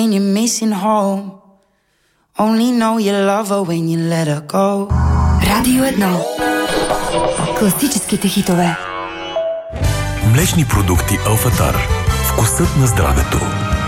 And you're missing home. Only know you love her when you let her go. Радио 1. Класическите хитове. Млечни продукти Алфатар. Вкусът на здравето.